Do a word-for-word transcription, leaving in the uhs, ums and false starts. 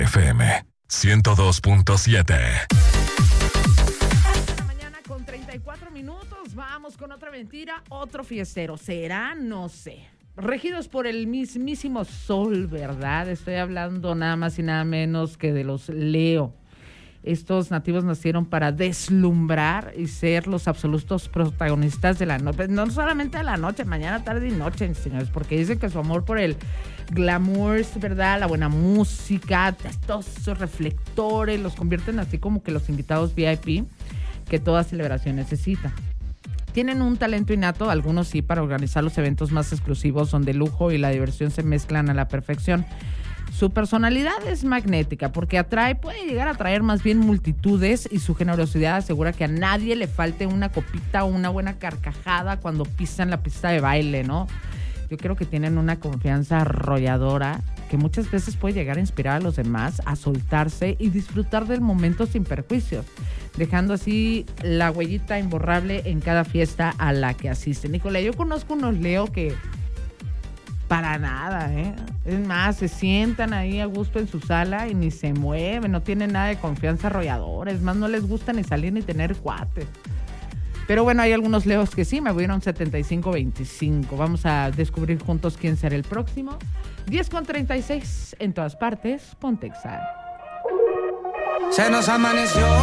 F M ciento dos punto siete. Mañana con treinta y cuatro minutos, vamos con otra mentira, otro fiestero. ¿Será? No sé. Regidos por el mismísimo sol, ¿verdad? Estoy hablando nada más y nada menos que de los Leo. Estos nativos nacieron para deslumbrar y ser los absolutos protagonistas de la noche. No solamente de la noche, mañana, tarde y noche, señores, porque dicen que su amor por el glamour, ¿verdad? La buena música, estos reflectores, los convierten así como que los invitados V I P que toda celebración necesita. Tienen un talento innato, algunos sí, para organizar los eventos más exclusivos donde el lujo y la diversión se mezclan a la perfección. Su personalidad es magnética porque atrae, puede llegar a atraer más bien multitudes, y su generosidad asegura que a nadie le falte una copita o una buena carcajada cuando pisan la pista de baile, ¿no? Yo creo que tienen una confianza arrolladora que muchas veces puede llegar a inspirar a los demás a soltarse y disfrutar del momento sin perjuicios, dejando así la huellita imborrable en cada fiesta a la que asisten. Híjole, yo conozco unos Leo que para nada, ¿eh? Es más, se sientan ahí a gusto en su sala y ni se mueven, no tienen nada de confianza arrolladora, es más, no les gusta ni salir ni tener cuates. Pero bueno, hay algunos Leos que sí, me voy a ir a un setenta y cinco veinticinco. Vamos a descubrir juntos quién será el próximo. diez con treinta y seis en todas partes, Pontexa. Se nos amaneció